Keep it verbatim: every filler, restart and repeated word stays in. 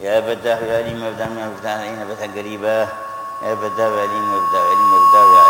يا بداه يا عليم وابدأ من المفتاح علينا فتحا قريبا يا بداه يا عليم وابدأ عليم وابدأ